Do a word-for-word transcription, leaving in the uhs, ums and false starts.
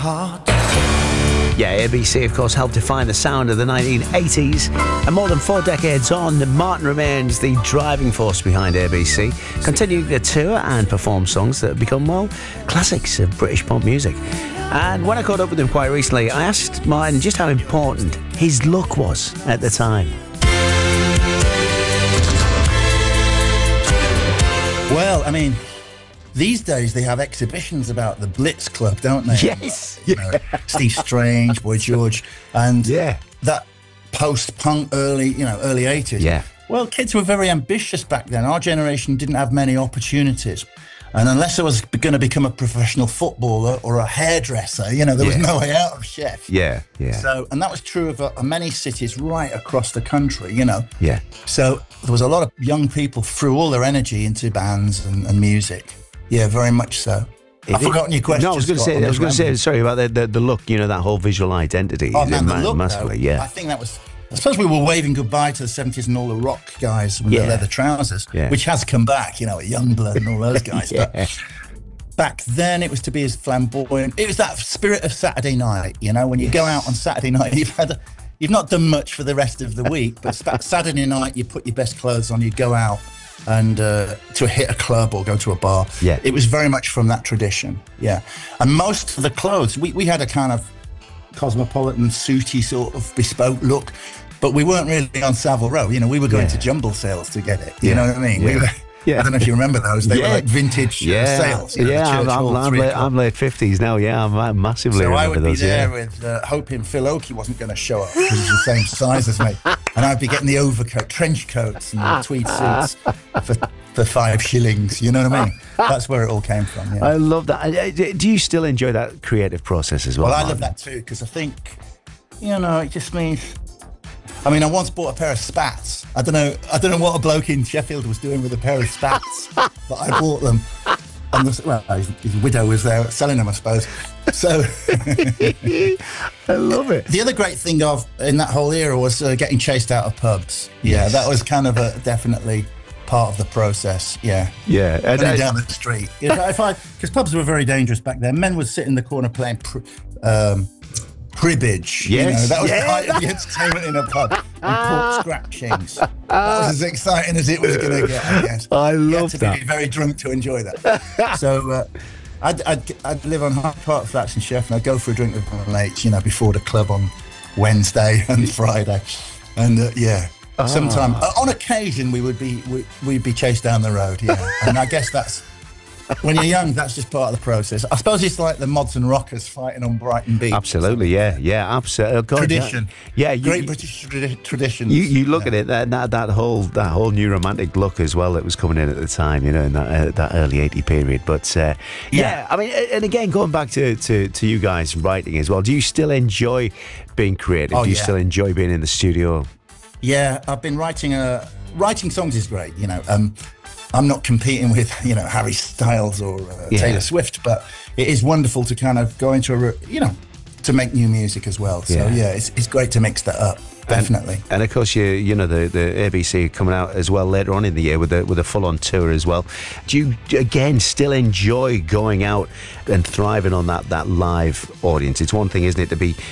heart. Yeah, A B C, of course, helped define the sound of the nineteen eighties. And more than four decades on, Martin remains the driving force behind A B C, continuing to tour and perform songs that have become, well, classics of British pop music. And when I caught up with him quite recently, I asked Martin just how important his look was at the time. Well, I mean, these days they have exhibitions about the Blitz Club, don't they? Yes. You know, Steve Strange, Boy George, and Yeah. that post-punk early, you know, early eighties. Yeah. Well, kids were very ambitious back then. Our generation didn't have many opportunities. And unless I was going to become a professional footballer or a hairdresser, you know, there was Yeah. no way out of chef. Yeah, yeah. So, and that was true of uh, many cities right across the country, you know. Yeah. So there was a lot of young people threw all their energy into bands and, and music. Yeah, very much so. I've forgotten your question. No, I was going to say, I was going to say, sorry about the, the the look. You know, that whole visual identity. Oh man, the ma- look, massively, though, yeah. I think that was. I suppose we were waving goodbye to the seventies and all the rock guys with Yeah. the leather trousers, Yeah. which has come back. You know, Youngblood and all those guys. Yeah. But back then, it was to be as flamboyant. It was that spirit of Saturday night. You know, when you go out on Saturday night, you've had. A, You've not done much for the rest of the week, but Saturday night you put your best clothes on, you go out and uh, to hit a club or go to a bar. Yeah. It was very much from that tradition. Yeah. And most of the clothes, we, we had a kind of cosmopolitan, suity sort of bespoke look, but we weren't really on Savile Row. You know, we were going Yeah. to jumble sales to get it. You Yeah. know what I mean? Yeah. We were, Yeah. I don't know if you remember those. They Yeah. were like vintage uh, Yeah, sales. You know, the yeah, I'm, Church I'm, Hall, I'm, three late, o'clock. I'm late fifties now. Yeah, I'm I massively So I remember would be those. there yeah. with uh, hoping Phil Oakey wasn't going to show up because he's the same size as me, and I'd be getting the overcoat, trench coats, and tweed suits for for five shillings. You know what I mean? That's where it all came from. Yeah. I love that. I- I- Do you still enjoy that creative process as well? Well, I Martin? love that too because I think, you know, it just means. I mean, I once bought a pair of spats. I don't know. I don't know what a bloke in Sheffield was doing with a pair of spats, but I bought them. And the, well, his, his widow was there selling them, I suppose. So I love it. the other great thing of in that whole era was uh, getting chased out of pubs. Yeah, Yes. that was kind of a definitely part of the process. Yeah. Yeah, and, Running uh, down the street. You know, if I, because pubs were very dangerous back then. Men would sit in the corner playing pr- um, cribbage. You Yes, know, that was yeah. the height of the entertainment in a pub. And pork scratchings. That was as exciting as it was going to get, I guess. I You had love to that. be very drunk to enjoy that. So uh, I'd, I'd, I'd live on Hyde Park Flats in Sheffield. I'd go for a drink with my mates, you know, before the club on Wednesday and Friday. And uh, yeah, sometime, uh, on occasion, we would be we, we'd be chased down the road, yeah. And I guess that's, when you're young, that's just part of the process. I suppose it's like the Mods and Rockers fighting on Brighton Beach. Absolutely, yeah, yeah, absolutely. Oh, God, Tradition. Yeah, yeah you, Great you- British tradi- traditions. You, you look Yeah. at it, that, that that whole that whole new romantic look as well that was coming in at the time, you know, in that uh, that early eighty period. But uh, yeah. Yeah. I mean, and again, going back to, to, to you guys writing as well, do you still enjoy being creative? Oh, do you yeah. still enjoy being in the studio? Yeah, I've been writing a writing songs is great. You know, um, I'm not competing with you know Harry Styles or uh, Yeah. Taylor Swift, but it is wonderful to kind of go into a re- you know to make new music as well. So Yeah. yeah, it's it's great to mix that up. Definitely. And, and of course, you you know the, the A B C coming out as well later on in the year with a with a full on tour as well. Do you again still enjoy going out and thriving on that that live audience? It's one thing, isn't it, to be